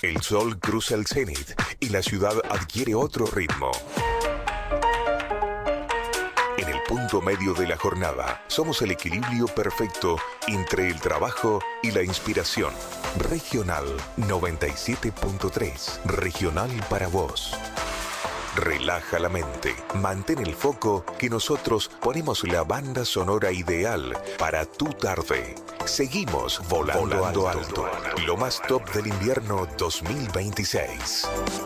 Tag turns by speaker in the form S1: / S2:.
S1: El sol cruza el cenit y la ciudad adquiere otro ritmo. En el punto medio de la jornada, somos el equilibrio perfecto entre el trabajo y la inspiración. Regional 97.3. Regional para vos. Relaja la mente, mantén el foco que nosotros ponemos la banda sonora ideal para tu tarde. Seguimos volando alto. Lo más top del invierno 2026.